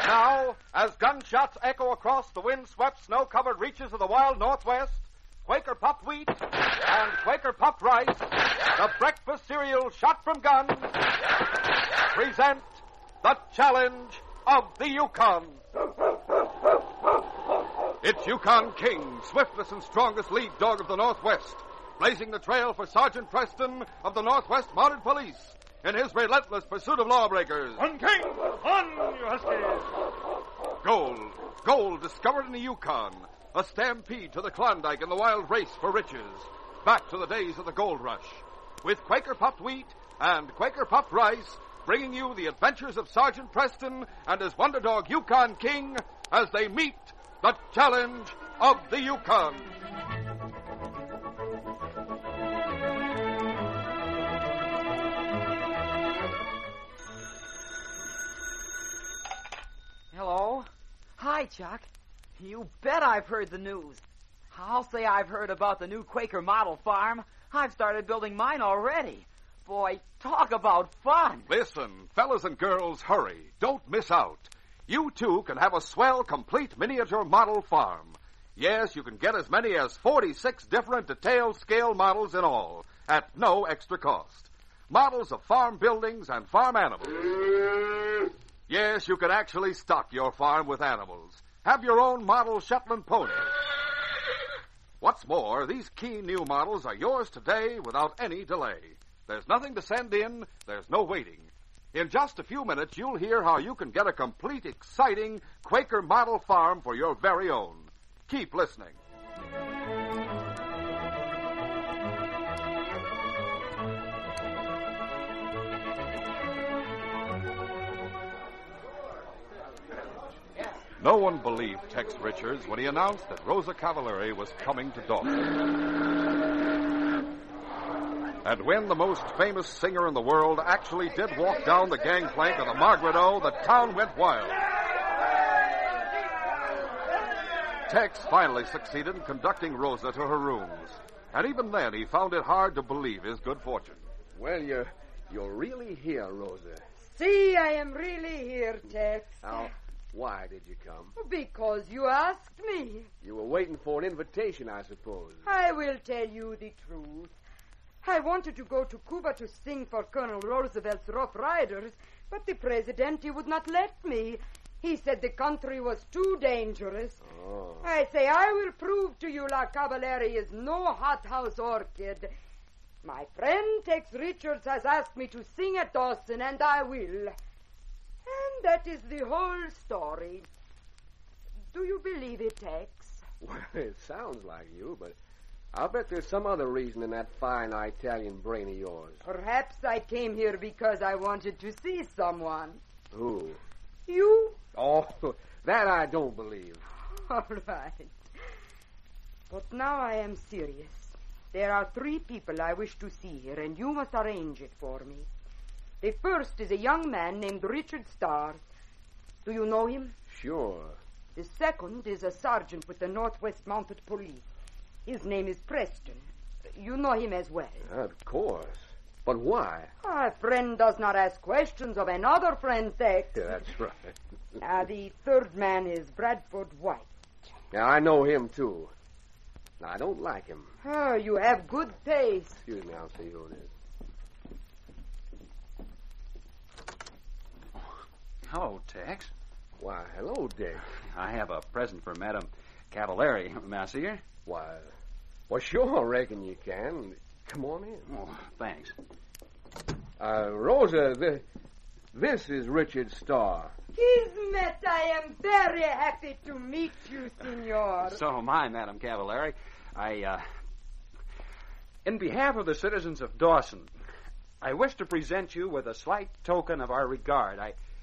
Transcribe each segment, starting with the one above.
Now, as gunshots echo across the wind-swept, snow-covered reaches of the wild Northwest, Quaker Puffed Wheat and Quaker Puffed Rice, the breakfast cereal shot from guns, present the challenge of the Yukon. It's Yukon King, swiftest and strongest lead dog of the Northwest, blazing the trail for Sergeant Preston of the Northwest Mounted Police in his relentless pursuit of lawbreakers. On, King! On, you huskies! Gold discovered in the Yukon. A stampede to the Klondike in the wild race for riches. Back to the days of the gold rush. With Quaker Puffed Wheat and Quaker Puffed Rice, bringing you the adventures of Sergeant Preston and his wonder dog Yukon King as they meet the challenge of the Yukon. Hello? Hi, Chuck. You bet I've heard the news. I'll say I've heard about the new Quaker model farm. I've started building mine already. Boy, talk about fun. Listen, fellas and girls, hurry. Don't miss out. You, too, can have a swell, complete miniature model farm. Yes, you can get as many as 46 different detailed scale models in all, at no extra cost. Models of farm buildings and farm animals. Yes, you can actually stock your farm with animals. Have your own model Shetland pony. What's more, these keen new models are yours today without any delay. There's nothing to send in. There's no waiting. In just a few minutes, you'll hear how you can get a complete, exciting Quaker model farm for your very own. Keep listening. No one believed Tex Richards when he announced that Rosa Cavallari was coming to Dawson. And when the most famous singer in the world actually did walk down the gangplank of the Margaret O, the town went wild. Tex finally succeeded in conducting Rosa to her rooms. And even then, he found it hard to believe his good fortune. Well, you're really here, Rosa. See, I am really here, Tex. Now, why did you come? Because you asked me. You were waiting for an invitation, I suppose. I will tell you the truth. I wanted to go to Cuba to sing for Colonel Roosevelt's Rough Riders, but the president, he would not let me. He said the country was too dangerous. Oh. I say, I will prove to you La Cavallari is no hothouse orchid. My friend Tex Richards has asked me to sing at Dawson, and I will. And that is the whole story. Do you believe it, Tex? Well, it sounds like you, but I'll bet there's some other reason in that fine Italian brain of yours. Perhaps I came here because I wanted to see someone. Who? You? Oh, that I don't believe. All right. But now I am serious. There are 3 people I wish to see here, and you must arrange it for me. The first is a young man named Richard Starr. Do you know him? Sure. The second is a sergeant with the Northwest Mounted Police. His name is Preston. You know him as well. Of course. But why? A friend does not ask questions of another friend, Tex. Yeah, that's right. The third man is Bradford White. Yeah, I know him, too. Now, I don't like him. Oh, you have good taste. Excuse me, I'll see who it is. Hello, Tex. Why, hello, Dick. I have a present for Madame Cavallari. May I see her? Why, well, sure, I reckon you can. Come on in. Oh, thanks. Rosa, this is Richard Starr. Kismet, I am very happy to meet you, senor. So am I, Madame Cavallari. In behalf of the citizens of Dawson, I wish to present you with a slight token of our regard.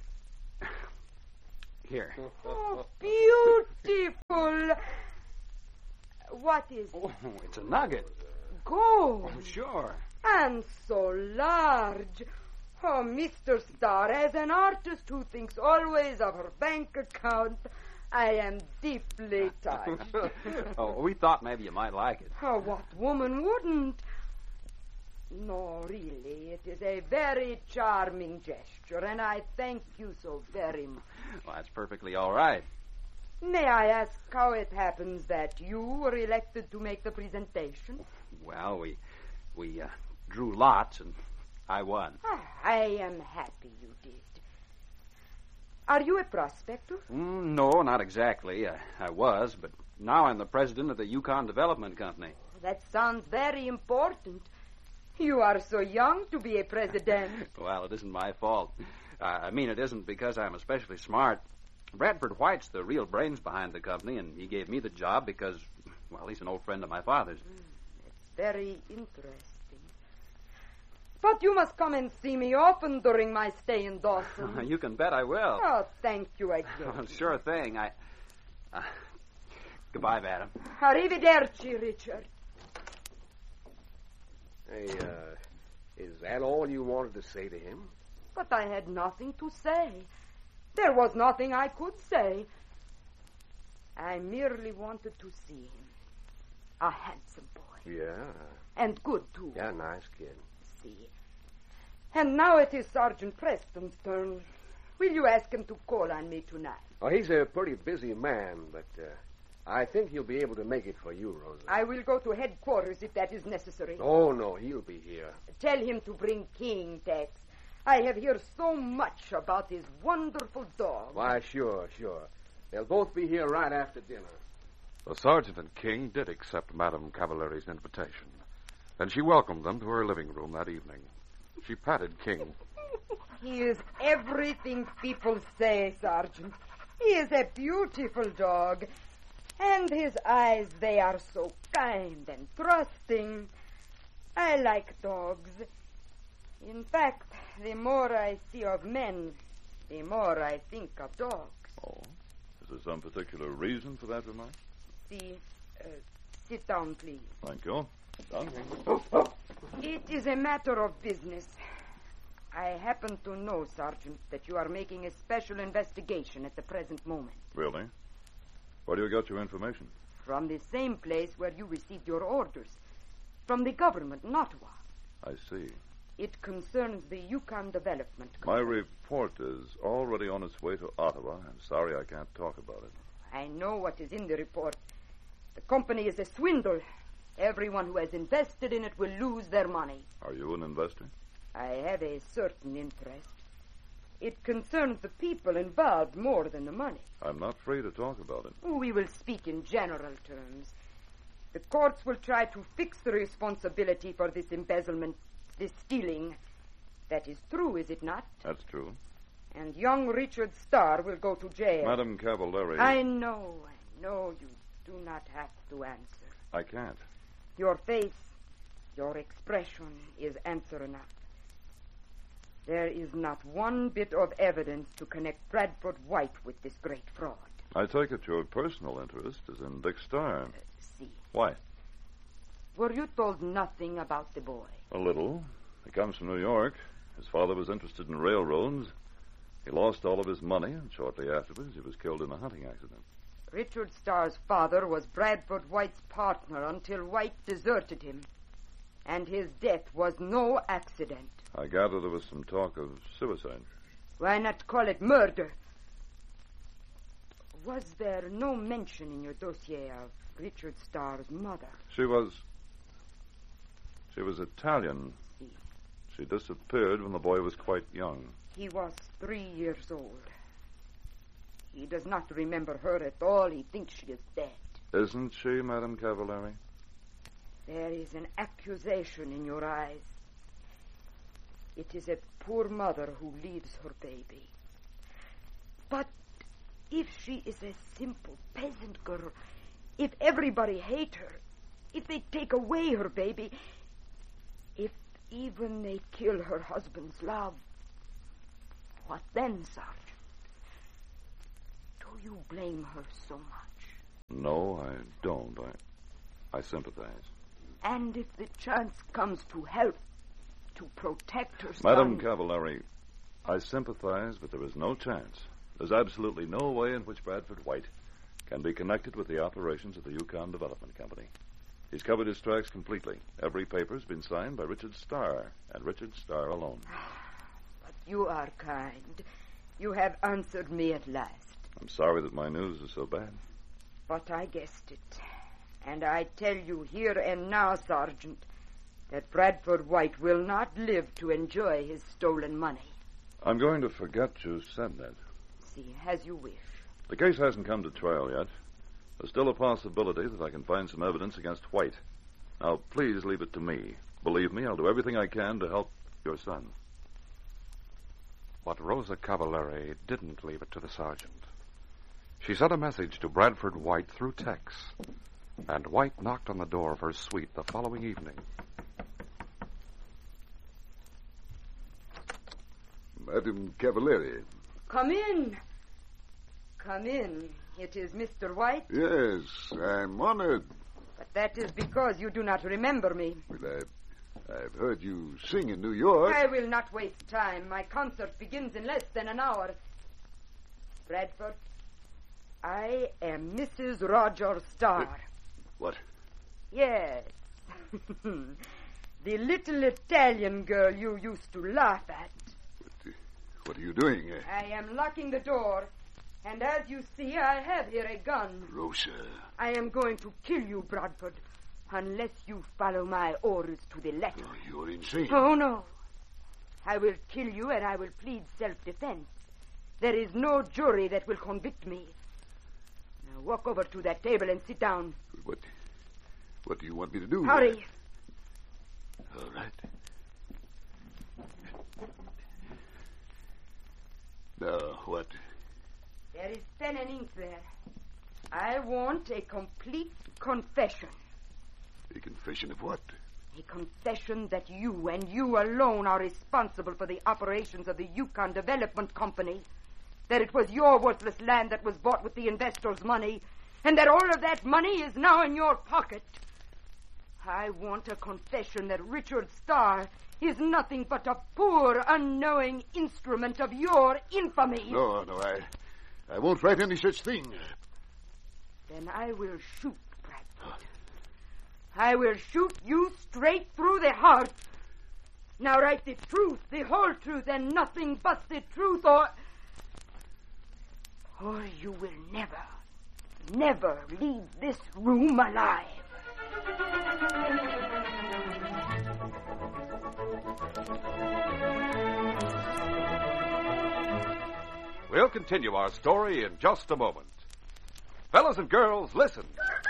Here. Oh, beautiful. What is it? Oh, it's a nugget. Gold. Oh, sure. And so large. Oh, Mr. Starr, as an artist who thinks always of her bank account, I am deeply touched. Oh, we thought maybe you might like it. Oh, what woman wouldn't? No, really, it is a very charming gesture, and I thank you so very much. Well, that's perfectly all right. May I ask how it happens that you were elected to make the presentation? Well, we drew lots, and I won. I am happy you did. Are you a prospector? No, not exactly. I was, but now I'm the president of the Yukon Development Company. That sounds very important. You are so young to be a president. Well, it isn't my fault. I mean, it isn't because I'm especially smart. Bradford White's the real brains behind the company, and he gave me the job because, well, he's an old friend of my father's. It's very interesting. But you must come and see me often during my stay in Dawson. You can bet I will. Oh, thank you again. Sure thing. Goodbye, Madam. Arrivederci, Richard. Hey, is that all you wanted to say to him? But I had nothing to say. There was nothing I could say. I merely wanted to see him. A handsome boy. Yeah. And good, too. Yeah, nice kid. See. And now it is Sergeant Preston's turn. Will you ask him to call on me tonight? Oh, he's a pretty busy man, but I think he'll be able to make it for you, Rosa. I will go to headquarters if that is necessary. Oh, no, he'll be here. Tell him to bring King, Tex. I have heard so much about his wonderful dog. Why, sure. They'll both be here right after dinner. The sergeant and King did accept Madame Cavalleri's invitation, and she welcomed them to her living room that evening. She patted King. He is everything people say, Sergeant. He is a beautiful dog. And his eyes, they are so kind and trusting. I like dogs. In fact, the more I see of men, the more I think of dogs. Oh, is there some particular reason for that remark? See, sit down, please. Thank you. Done. It is a matter of business. I happen to know, Sergeant, that you are making a special investigation at the present moment. Really? Where do you get your information? From the same place where you received your orders. From the government in Ottawa. I see. It concerns the Yukon Development My Company. report is already on its way to Ottawa. I'm sorry I can't talk about it. I know what is in the report. The company is a swindle. Everyone who has invested in it will lose their money. Are you an investor? I have a certain interest. It concerns the people involved more than the money. I'm not free to talk about it. We will speak in general terms. The courts will try to fix the responsibility for this embezzlement, this stealing. That is true, is it not? That's true. And young Richard Starr will go to jail. Madame Cavallari... I know. You do not have to answer. I can't. Your face, your expression is answer enough. There is not one bit of evidence to connect Bradford White with this great fraud. I take it your personal interest is in Dick Starr. See. Why? Were you told nothing about the boy? A little. He comes from New York. His father was interested in railroads. He lost all of his money, and shortly afterwards he was killed in a hunting accident. Richard Starr's father was Bradford White's partner until White deserted him. And his death was no accident. I gather there was some talk of suicide. Why not call it murder? Was there no mention in your dossier of Richard Starr's mother? She was Italian. See. She disappeared when the boy was quite young. He was 3 years old. He does not remember her at all. He thinks she is dead. Isn't she, Madame Cavallari? There is an accusation in your eyes. It is a poor mother who leaves her baby. But if she is a simple peasant girl, if everybody hate her, if they take away her baby, if even they kill her husband's love, what then, Sergeant? Do you blame her so much? No, I don't. I sympathize. And if the chance comes to help, to protect her son... Madame Cavallari, I sympathize, but there is no chance. There's absolutely no way in which Bradford White can be connected with the operations of the Yukon Development Company. He's covered his tracks completely. Every paper's been signed by Richard Starr, and Richard Starr alone. But you are kind. You have answered me at last. I'm sorry that my news is so bad. But I guessed it. And I tell you here and now, Sergeant, that Bradford White will not live to enjoy his stolen money. I'm going to forget you said that. See, as you wish. The case hasn't come to trial yet. There's still a possibility that I can find some evidence against White. Now, please leave it to me. Believe me, I'll do everything I can to help your son. But Rosa Cavallari didn't leave it to the sergeant. She sent a message to Bradford White through text, and White knocked on the door of her suite the following evening. Madam Cavallari. Come in. Come in. It is Mr. White. Yes, I'm honored. But that is because you do not remember me. Well, I've heard you sing in New York. I will not waste time. My concert begins in less than an hour. Bradford, I am Mrs. Roger Starr. What? Yes. The little Italian girl you used to laugh at. What are you doing? I am locking the door. And as you see, I have here a gun. Rosa. I am going to kill you, Bradford, unless you follow my orders to the letter. Oh, you're insane. Oh, no. I will kill you and I will plead self-defense. There is no jury that will convict me. Now walk over to that table and sit down. What do you want me to do? Hurry. All right. Now, what? There is pen and ink there. I want a complete confession. A confession of what? A confession that you and you alone are responsible for the operations of the Yukon Development Company. That it was your worthless land that was bought with the investors' money, and that all of that money is now in your pocket. I want a confession that Richard Starr is nothing but a poor, unknowing instrument of your infamy. No, I won't write any such thing. Then I will shoot, Bradford. I will shoot you straight through the heart. Now write the truth, the whole truth, and nothing but the truth, or you will never leave this room alive. We'll continue our story in just a moment. Fellas and girls, listen.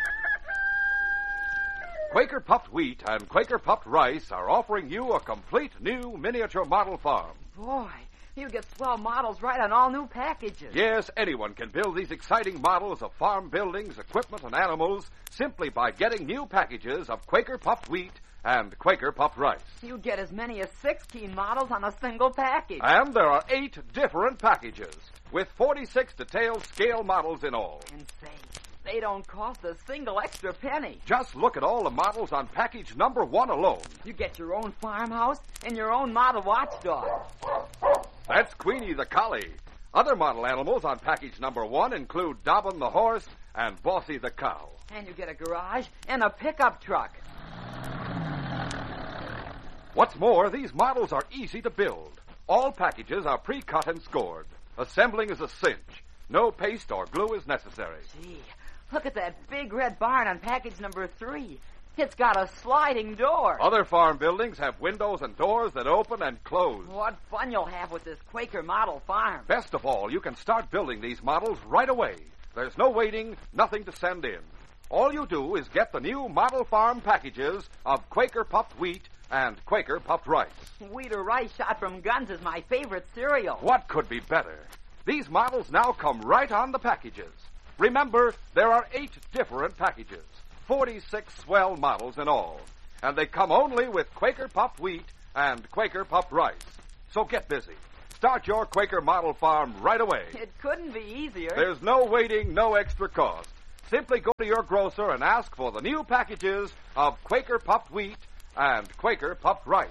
Quaker Puffed Wheat and Quaker Puffed Rice are offering you a complete new miniature model farm. Boy, you get swell models right on all new packages. Yes, anyone can build these exciting models of farm buildings, equipment, and animals simply by getting new packages of Quaker Puffed Wheat and Quaker Puffed Rice. You get as many as 16 models on a single package. And there are 8 different packages with 46 detailed scale models in all. And say, they don't cost a single extra penny. Just look at all the models on package number 1 alone. You get your own farmhouse and your own model watchdog. That's Queenie the collie. Other model animals on package number 1 include Dobbin the horse and Bossy the cow. And you get a garage and a pickup truck. What's more, these models are easy to build. All packages are pre-cut and scored. Assembling is a cinch. No paste or glue is necessary. Gee, look at that big red barn on package number 3. It's got a sliding door. Other farm buildings have windows and doors that open and close. What fun you'll have with this Quaker model farm. Best of all, you can start building these models right away. There's no waiting, nothing to send in. All you do is get the new model farm packages of Quaker Puffed Wheat and Quaker Puffed Rice. Wheat or rice shot from guns is my favorite cereal. What could be better? These models now come right on the packages. Remember, there are 8 different packages, 46 swell models in all. And they come only with Quaker Puffed Wheat and Quaker Puffed Rice. So get busy. Start your Quaker model farm right away. It couldn't be easier. There's no waiting, no extra cost. Simply go to your grocer and ask for the new packages of Quaker Puffed Wheat and Quaker Puffed Rice.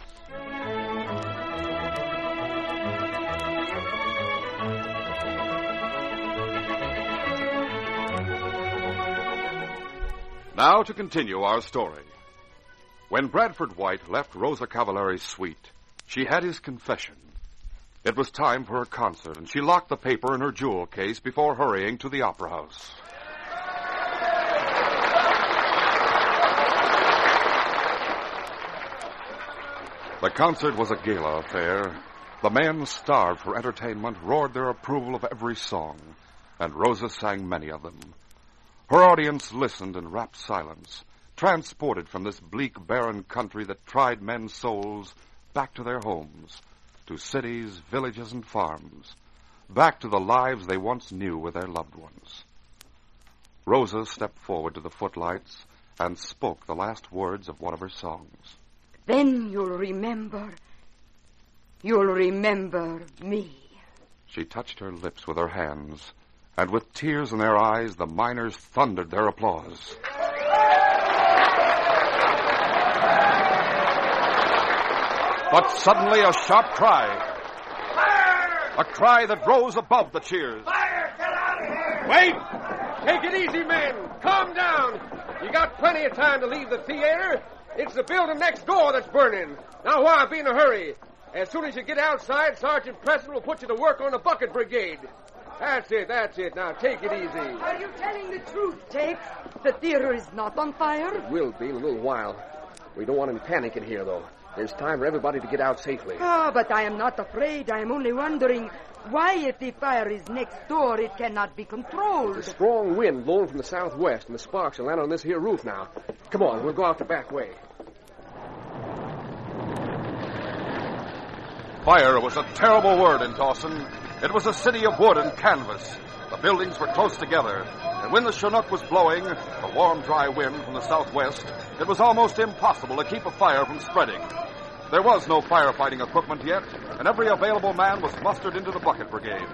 Now to continue our story. When Bradford White left Rosa Cavalari's suite, she had his confession. It was time for her concert, and she locked the paper in her jewel case before hurrying to the opera house. The concert was a gala affair. The men, starved for entertainment, roared their approval of every song, and Rosa sang many of them. Her audience listened in rapt silence, transported from this bleak, barren country that tried men's souls back to their homes, to cities, villages, and farms, back to the lives they once knew with their loved ones. Rosa stepped forward to the footlights and spoke the last words of one of her songs. Then you'll remember me. She touched her lips with her hands, and with tears in their eyes, the miners thundered their applause. But suddenly a sharp cry. Fire! A cry that rose above the cheers. Fire! Get out of here! Wait! Take it easy, men. Calm down. You got plenty of time to leave the theater. It's the building next door that's burning. Now, why be in a hurry? As soon as you get outside, Sergeant Preston will put you to work on the bucket brigade. That's it. Now, take it easy. Are you telling the truth, Tex? The theater is not on fire? It will be in a little while. We don't want any panic in here, though. There's time for everybody to get out safely. But I am not afraid. I am only wondering why, if the fire is next door, it cannot be controlled. There's a strong wind blowing from the southwest, and the sparks will land on this here roof now. Come on, we'll go out the back way. Fire was a terrible word in Dawson. It was a city of wood and canvas. The buildings were close together, and when the Chinook was blowing, the warm, dry wind from the southwest, it was almost impossible to keep a fire from spreading. There was no firefighting equipment yet, and every available man was mustered into the bucket brigade.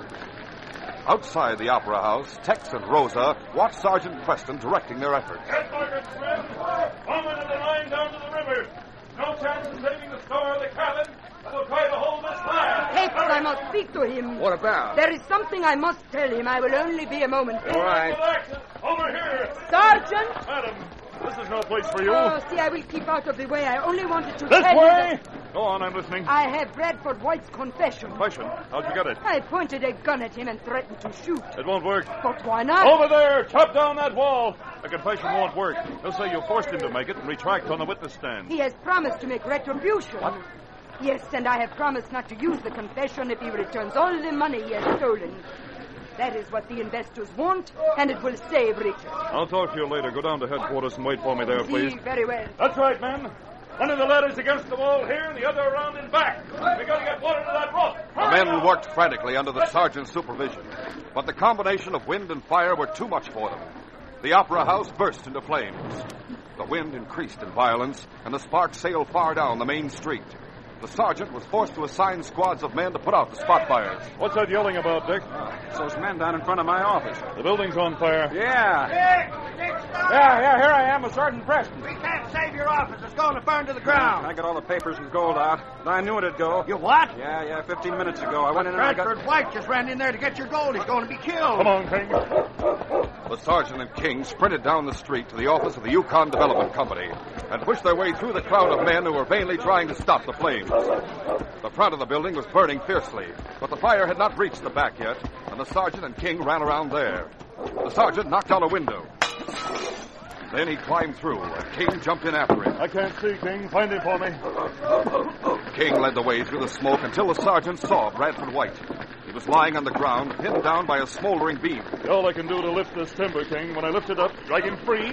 Outside the opera house, Tex and Rosa watched Sergeant Preston directing their efforts. Get Margaret Smith. Come into the line down to the river. No chance of saving the store or the cabin. We'll try to hold this fire. Tex, I must speak to him. What about? There is something I must tell him. I will only be a moment. All right. Over here. Sergeant! Madam, this is no place for you. Oh, see, I will keep out of the way. I only wanted to This tell you way. that Go on, I'm listening. I have Bradford White's confession. Question. How'd you get it? I pointed a gun at him and threatened to shoot. It won't work. But why not? Over there! Chop down that wall! The confession won't work. They'll say you forced him to make it and retract on the witness stand. He has promised to make retribution. What? Yes, and I have promised not to use the confession if he returns all the money he has stolen. That is what the investors want, and it will save Richard. I'll talk to you later. Go down to headquarters and wait for me there, please. Very well. That's right, men. One of the ladders against the wall here and the other around in back. We got to get water to that roof. The men worked frantically under the sergeant's supervision, but the combination of wind and fire were too much for them. The opera house burst into flames. The wind increased in violence, and the sparks sailed far down the main street. The sergeant was forced to assign squads of men to put out the spot fires. What's that yelling about, Dick? It's those men down in front of my office. The building's on fire. Yeah. Dick, stop! Yeah, here I am with Sergeant Preston. We can't save your office. It's going to burn to the ground. I got all the papers and gold out. I knew it'd go. You what? Yeah, 15 minutes ago. I went in and I Bradford White just ran in there to get your gold. He's going to be killed. Come on, King. The sergeant and King sprinted down the street to the office of the Yukon Development Company and pushed their way through the crowd of men who were vainly trying to stop the flames. The front of the building was burning fiercely, but the fire had not reached the back yet, and the sergeant and King ran around there. The sergeant knocked down a window. Then he climbed through, and King jumped in after him. I can't see, King. Find him for me. King led the way through the smoke until the sergeant saw Bradford White. He was lying on the ground, pinned down by a smoldering beam. All I can do to lift this timber, King. When I lift it up, drag him free.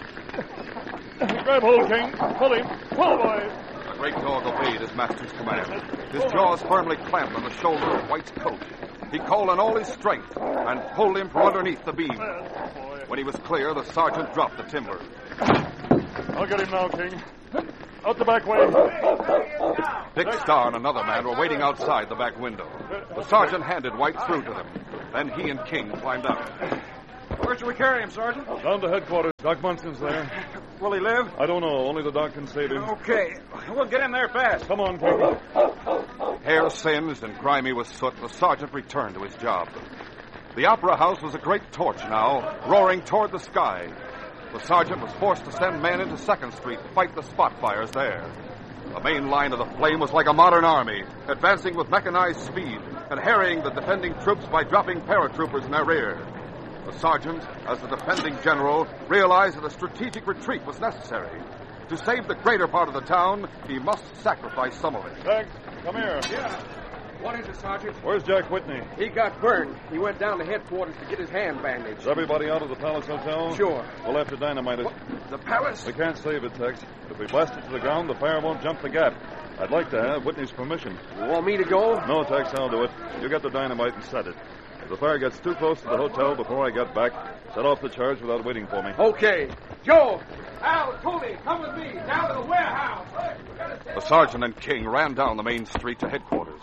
Grab hold, King. Pull him. Pull, boys. The great dog obeyed his master's command. His jaws firmly clamped on the shoulder of White's coat. He called on all his strength and pulled him from underneath the beam. When he was clear, the sergeant dropped the timber. I'll get him now, King. Out the back way. Dick Starr and another man were waiting outside the back window. The sergeant handed White through to them. Then he and King climbed out. Where should we carry him, Sergeant? Down to headquarters. Doc Munson's there. Will he live? I don't know. Only the doc can save him. Okay. We'll get in there fast. Come on, King. Hair singed and grimy with soot, the sergeant returned to his job. The opera house was a great torch now, roaring toward the sky. The sergeant was forced to send men into 2nd Street to fight the spot fires there. The main line of the flame was like a modern army, advancing with mechanized speed and harrying the defending troops by dropping paratroopers in their rear. The sergeant, as the defending general, realized that a strategic retreat was necessary. To save the greater part of the town, he must sacrifice some of it. Jack, come here. Yeah. What is it, Sergeant? Where's Jack Whitney? He got burned. He went down to headquarters to get his hand bandaged. Is everybody out of the Palace Hotel? Sure. We'll have to dynamite it. The palace? We can't save it, Tex. If we blast it to the ground, the fire won't jump the gap. I'd like to have Whitney's permission. You want me to go? No, Tex, I'll do it. You get the dynamite and set it. If the fire gets too close to the hotel before I get back, set off the charge without waiting for me. Okay. Joe, Al, Tony, come with me. Down to the warehouse. The sergeant and King ran down the main street to headquarters.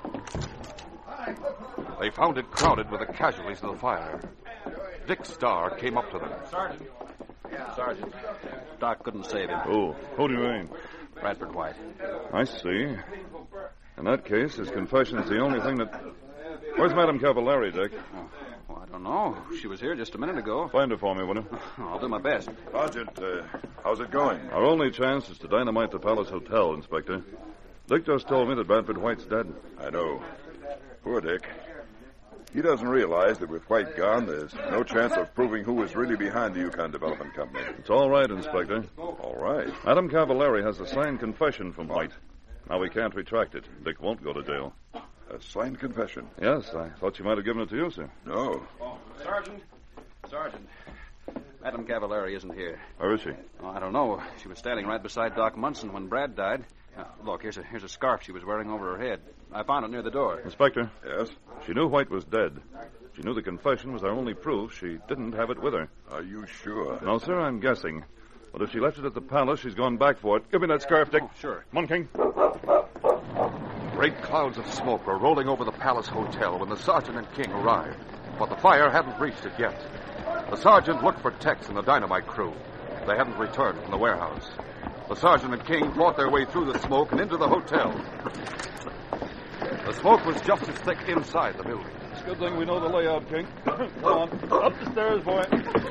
They found it crowded with the casualties of the fire. Dick Starr came up to them. Sergeant, Doc couldn't save him. Oh, who do you mean? Bradford White. I see. In that case, his confession is the only thing that... Where's Madame Cavallari, Dick? Oh, well, I don't know. She was here just a minute ago. Find her for me, will you? I'll do my best. Sergeant, how's it going? Our only chance is to dynamite the Palace Hotel, Inspector. Dick just told me that Bradford White's dead. I know. Poor Dick. He doesn't realize that with White gone, there's no chance of proving who was really behind the Yukon Development Company. It's all right, Inspector. All right. Madame Cavallari has a signed confession from White. Now we can't retract it. Dick won't go to jail. A signed confession? Yes, I thought she might have given it to you, sir. No. Sergeant. Madame Cavallari isn't here. Where is she? Oh, I don't know. She was standing right beside Doc Munson when Brad died. Look, here's a scarf she was wearing over her head. I found it near the door. Inspector. Yes? She knew White was dead. She knew the confession was our only proof she didn't have it with her. Are you sure? No, sir, I'm guessing. But if she left it at the palace, she's gone back for it. Give me that scarf, Dick. Oh, sure. Come on, King. Great clouds of smoke were rolling over the Palace Hotel when the sergeant and King arrived. But the fire hadn't reached it yet. The sergeant looked for Tex and the dynamite crew. They hadn't returned from the warehouse. The sergeant and King fought their way through the smoke and into the hotel. The smoke was just as thick inside the building. It's a good thing we know the layout, King. Come on. Up the stairs, boy.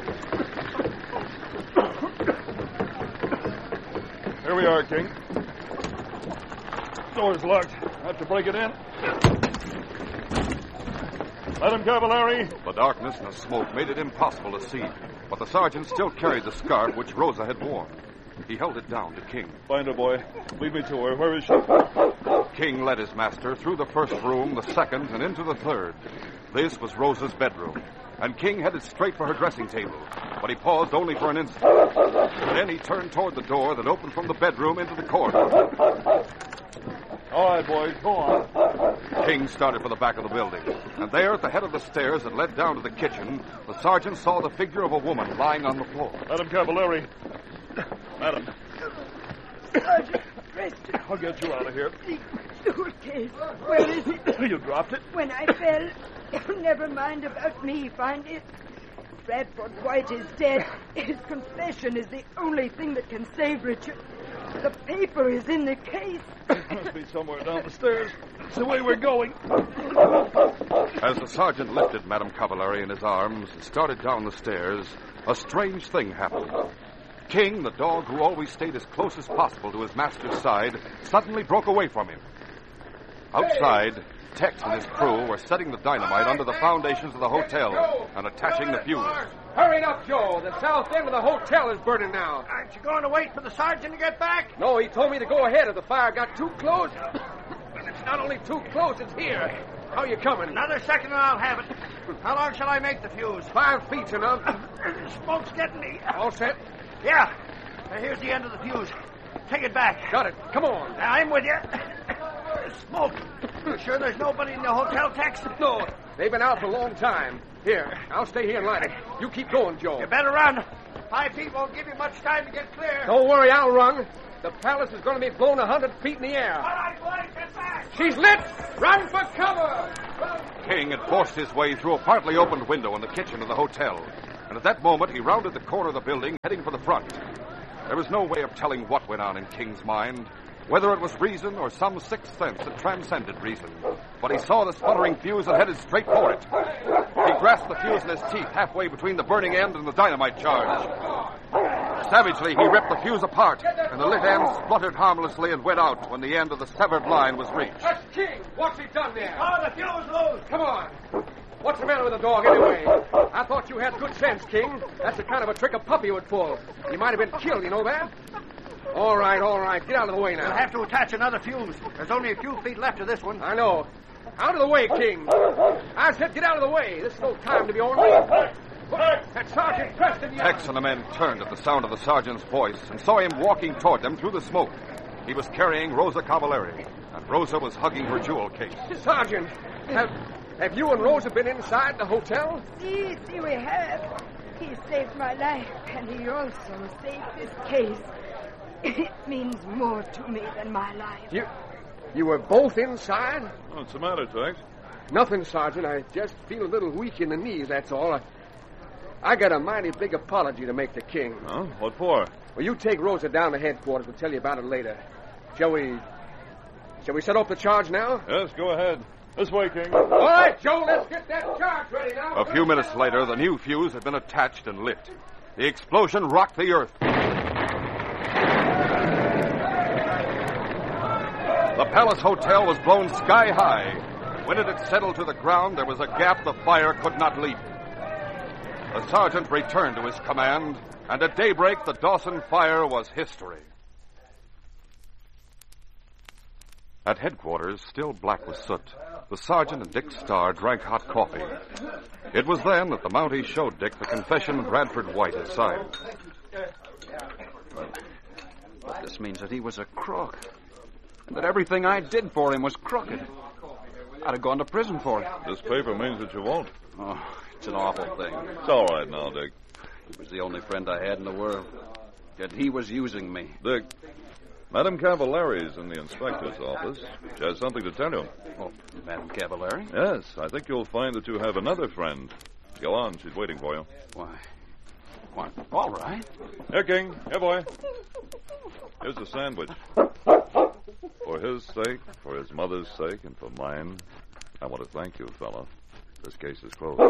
Here we are, King. Door's locked. I have to break it in. Madame Cavallari. The darkness and the smoke made it impossible to see, but the sergeant still carried the scarf which Rosa had worn. He held it down to King. Find her, boy. Lead me to her. Where is she? King led his master through the first room, the second, and into the third. This was Rosa's bedroom, and King headed straight for her dressing table, but he paused only for an instant. Then he turned toward the door that opened from the bedroom into the corridor. All right, boys, go on. King started for the back of the building, and there at the head of the stairs that led down to the kitchen, the sergeant saw the figure of a woman lying on the floor. Madame Cavallari. Madam. Sergeant Preston. I'll get you out of here. The suitcase. Where is it? You dropped it? When I fell. Never mind about me. Find it. Bradford White is dead. His confession is the only thing that can save Richard. The paper is in the case. Must be somewhere down the stairs. It's the way we're going. As the sergeant lifted Madame Cavallari in his arms and started down the stairs, a strange thing happened. King, the dog who always stayed as close as possible to his master's side, suddenly broke away from him. Outside, Tex and his crew were setting the dynamite under the foundations of the hotel and attaching the fuse. Hurry up, Joe. The south end of the hotel is burning now. Aren't you going to wait for the sergeant to get back? No, he told me to go ahead if the fire got too close. And it's not only too close, it's here. How you coming? Another second and I'll have it. How long shall I make the fuse? 5 feet's enough. Smoke's getting me. All set? Yeah. Here's the end of the fuse. Take it back. Got it. Come on. I'm with you. Smoke. You sure there's nobody in the hotel, Tex? No, they've been out for a long time. Here, I'll stay here and light it. You keep going, Joe. You better run. 5 feet won't give you much time to get clear. Don't worry, I'll run. The palace is going to be blown 100 feet in the air. All right, boys, get back. She's lit. Run for cover. Run. King had forced his way through a partly opened window in the kitchen of the hotel, and at that moment he rounded the corner of the building, heading for the front. There was no way of telling what went on in King's mind, whether it was reason or some sixth sense that transcended reason. But he saw the sputtering fuse and headed straight for it. He grasped the fuse in his teeth halfway between the burning end and the dynamite charge. Savagely, he ripped the fuse apart, and the lit end spluttered harmlessly and went out when the end of the severed line was reached. That's King. What's he done there? Oh, the fuse loose. Come on. What's the matter with the dog, anyway? I thought you had good sense, King. That's the kind of a trick a puppy would pull. You might have been killed, you know that? All right. Get out of the way now. We'll have to attach another fuse. There's only a few feet left of this one. I know. Out of the way, King. I said get out of the way. This is no time to be ornery. That's Sergeant Preston. Tex and the men turned at the sound of the sergeant's voice and saw him walking toward them through the smoke. He was carrying Rosa Cavallari, and Rosa was hugging her jewel case. Sergeant, have you and Rosa been inside the hotel? See, we have. He saved my life, and he also saved this case. It means more to me than my life. You were both inside? What's the matter, Tex? Nothing, Sergeant. I just feel a little weak in the knees, that's all. I got a mighty big apology to make to King. Huh? What for? Well, you take Rosa down to headquarters. We'll tell you about it later. Shall we set off the charge now? Yes, go ahead. This way, King. All right, Joe, let's get that charge ready now. A few minutes later, the new fuse had been attached and lit. The explosion rocked the earth. The Palace Hotel was blown sky high. When it had settled to the ground, there was a gap the fire could not leap. The sergeant returned to his command, and at daybreak, the Dawson fire was history. At headquarters, still black with soot, the sergeant and Dick Starr drank hot coffee. It was then that the Mountie showed Dick the confession Bradford White had signed. But this means that he was a crook, and that everything I did for him was crooked. I'd have gone to prison for it. This paper means that you won't. Oh, it's an awful thing. It's all right now, Dick. He was the only friend I had in the world. Yet he was using me. Dick, Madame Cavallari's in the inspector's office. She has something to tell you. Oh, Madame Cavallari? Yes, I think you'll find that you have another friend. Go on, she's waiting for you. Why, all right. Here, King. Here, boy. Here's a sandwich. For his sake, for his mother's sake, and for mine, I want to thank you, fella. This case is closed.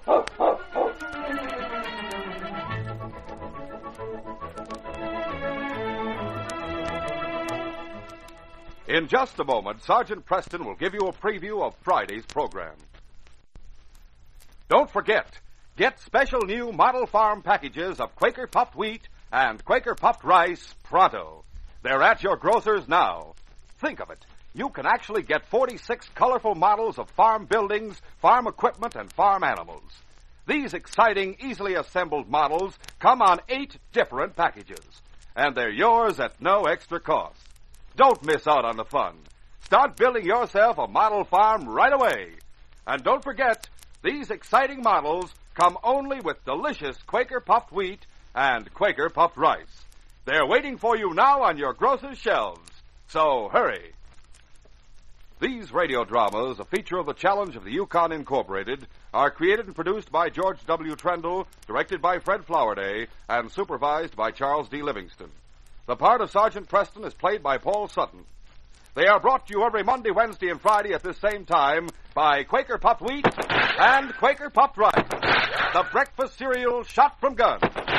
In just a moment, Sergeant Preston will give you a preview of Friday's program. Don't forget, get special new model farm packages of Quaker puffed wheat and Quaker puffed rice pronto. They're at your grocer's now. Think of it. You can actually get 46 colorful models of farm buildings, farm equipment, and farm animals. These exciting, easily assembled models come on 8 different packages, and they're yours at no extra cost. Don't miss out on the fun. Start building yourself a model farm right away. And don't forget, these exciting models come only with delicious Quaker puffed wheat and Quaker puffed rice. They're waiting for you now on your grocer's shelves. So hurry. These radio dramas, a feature of the Challenge of the Yukon Incorporated, are created and produced by George W. Trendle, directed by Fred Flowerday, and supervised by Charles D. Livingston. The part of Sergeant Preston is played by Paul Sutton. They are brought to you every Monday, Wednesday, and Friday at this same time by Quaker Puffed Wheat and Quaker Puffed Rice, the breakfast cereal shot from guns.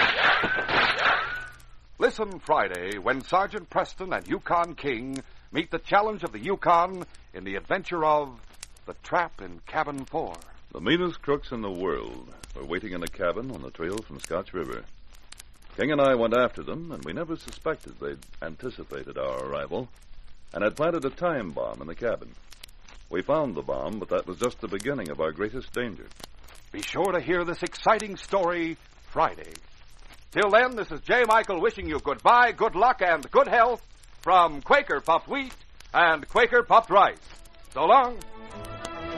Listen Friday when Sergeant Preston and Yukon King meet the Challenge of the Yukon in the adventure of The Trap in Cabin 4. The meanest crooks in the world were waiting in a cabin on the trail from Scotch River. King and I went after them, and we never suspected they'd anticipated our arrival and had planted a time bomb in the cabin. We found the bomb, but that was just the beginning of our greatest danger. Be sure to hear this exciting story Friday. Till then, this is J. Michael wishing you goodbye, good luck, and good health from Quaker Puffed Wheat and Quaker Puffed Rice. So long.